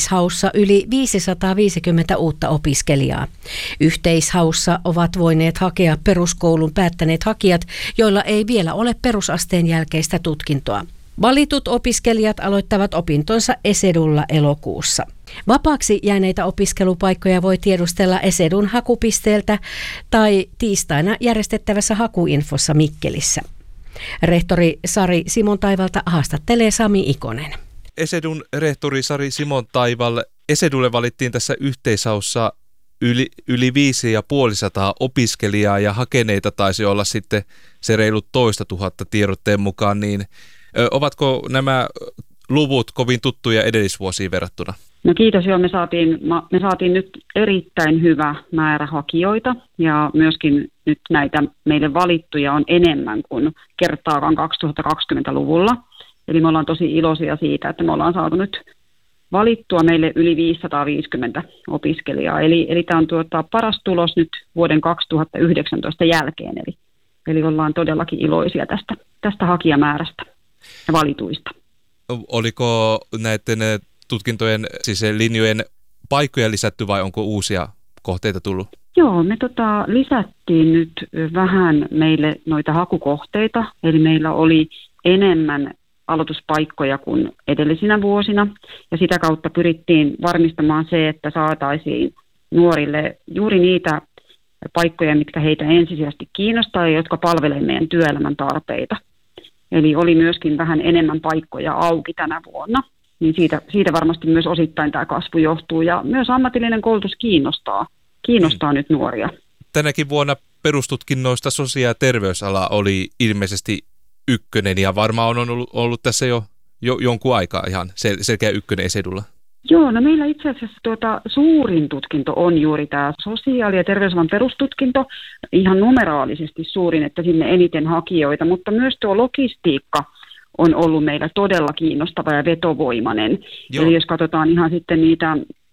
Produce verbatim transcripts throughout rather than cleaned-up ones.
yhteishaussa yli viisisataaviisikymmentä uutta opiskelijaa. Yhteishaussa ovat voineet hakea peruskoulun päättäneet hakijat, joilla ei vielä ole perusasteen jälkeistä tutkintoa. Valitut opiskelijat aloittavat opintonsa ESEDUlla elokuussa. Vapaaksi jääneitä opiskelupaikkoja voi tiedustella ESEDUn hakupisteeltä tai tiistaina järjestettävässä hakuinfossa Mikkelissä. Rehtori Sari Simontaivalta haastattelee Sami Ikonen. ESEDUn rehtori Sari Simontaival, ESEDUlle valittiin tässä yhteishaussa yli, yli viisi ja puolisataa opiskelijaa ja hakeneita taisi olla sitten se reilut toista tuhatta tiedotteen mukaan, niin ö, ovatko nämä luvut kovin tuttuja edellisvuosiin verrattuna? No kiitos, joo, me saatiin, me saatiin nyt erittäin hyvä määrä hakijoita ja myöskin nyt näitä meille valittuja on enemmän kuin kertaakaan kaksituhattakaksikymmentäluvulla. Eli me ollaan tosi iloisia siitä, että me ollaan saatu nyt valittua meille yli viisisataaviisikymmentä opiskelijaa. Eli, eli tämä on tuota paras tulos nyt vuoden kaksituhattayhdeksäntoista jälkeen. Eli, eli ollaan todellakin iloisia tästä, tästä hakijamäärästä ja valituista. Oliko näiden tutkintojen, siis linjojen paikkoja lisätty vai onko uusia kohteita tullut? Joo, me tota, lisättiin nyt vähän meille noita hakukohteita, eli meillä oli enemmän aloituspaikkoja kuin edellisinä vuosina, ja sitä kautta pyrittiin varmistamaan se, että saataisiin nuorille juuri niitä paikkoja, mitkä heitä ensisijaisesti kiinnostaa ja jotka palvelevat meidän työelämän tarpeita. Eli oli myöskin vähän enemmän paikkoja auki tänä vuonna, niin siitä, siitä varmasti myös osittain tämä kasvu johtuu, ja myös ammatillinen koulutus kiinnostaa, kiinnostaa hmm. nyt nuoria. Tänäkin vuonna perustutkinnoista sosiaali- ja terveysala oli ilmeisesti ykkönen, ja varmaan on ollut, ollut tässä jo, jo jonkun aikaa ihan sel, selkeä ykkönen ESEDUlla. Joo, no meillä itse asiassa tuota, suurin tutkinto on juuri tämä sosiaali- ja terveysalan perustutkinto, ihan numeraalisesti suurin, että sinne eniten hakijoita, mutta myös tuo logistiikka on ollut meillä todella kiinnostava ja vetovoimainen. Joo. Eli jos katsotaan ihan sitten niitä,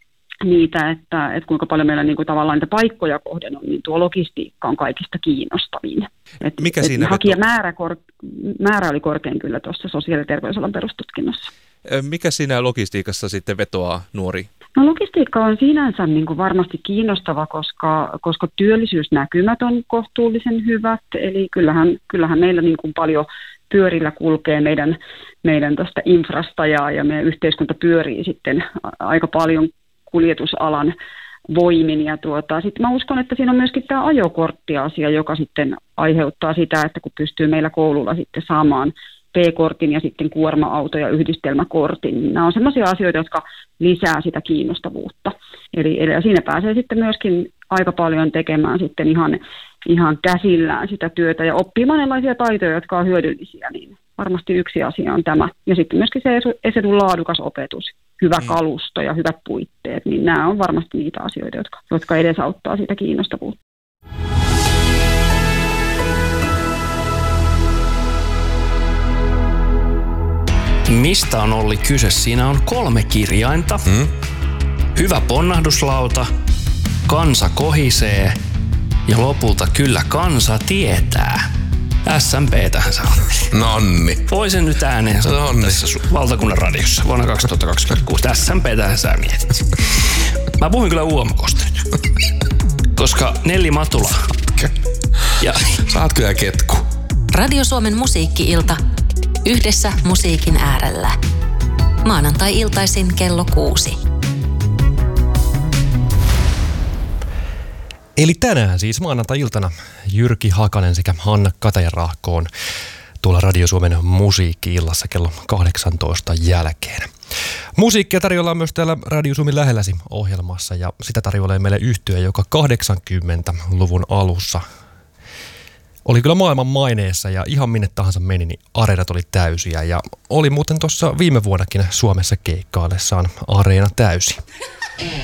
niitä että, että kuinka paljon meillä niin kuin tavallaan niitä paikkoja kohden on, niin tuo logistiikka on kaikista kiinnostavin. Et, Mikä siinä hakijamäärä kor, määrä oli korkein kyllä tuossa sosiaali- ja terveysalan perustutkinnossa. Mikä siinä logistiikassa sitten vetoaa nuori? No logistiikka on sinänsä niin kuin varmasti kiinnostava, koska, koska työllisyysnäkymät on kohtuullisen hyvät. Eli kyllähän, kyllähän meillä niin kuin paljon pyörillä kulkee meidän, meidän tästä infrasta ja, ja meidän yhteiskunta pyörii sitten aika paljon kuljetusalan voimin. Ja tuota, sitten mä uskon, että siinä on myöskin tämä ajokorttiasia, joka sitten aiheuttaa sitä, että kun pystyy meillä koululla sitten saamaan P-kortin ja sitten kuorma-auto- ja yhdistelmäkortin, niin nämä on sellaisia asioita, jotka lisää sitä kiinnostavuutta. Eli, eli siinä pääsee sitten myöskin aika paljon tekemään sitten ihan, ihan käsillään sitä työtä ja oppimaan erilaisia taitoja, jotka on hyödyllisiä, niin varmasti yksi asia on tämä. Ja sitten myöskin se ESEDUn laadukas opetus, hyvä kalusto ja hyvät puitteet, niin nämä on varmasti niitä asioita, jotka, jotka edesauttaa sitä kiinnostavuutta. Mistä on Olli kyse? Siinä on kolme kirjainta. Hmm? Hyvä ponnahduslauta, kansa kohisee ja lopulta kyllä kansa tietää. S M P:tähän se on. Nonni. Voisin nyt ääneen sanoa tässä valtakunnan radiossa vuonna kaksituhattakaksikymmentäkuusi. S M P:tähän sä mietit. Mä puhuin kyllä U M K:sta nyt. Koska Nelli Matula. Ja sä oot kyllä ketku. Radio Suomen musiikki-ilta. Yhdessä musiikin äärellä. Maanantai-iltaisin kello kuusi. Eli tänään siis maanantai-iltana Jyrki Hakanen sekä Hanna Kataja-Rahko on tuolla Radio Suomen musiikki-illassa kello kahdeksantoista jälkeen. Musiikkia tarjolla myös täällä Radio Suomen lähelläsi ohjelmassa ja sitä tarjoilee meille yhtye, joka kahdeksankymmentäluvun alussa oli kyllä maailman maineessa ja ihan minne tahansa meni, niin areenat oli täysiä ja oli muuten tuossa viime vuonnakin Suomessa keikkaillessaan areena täysi.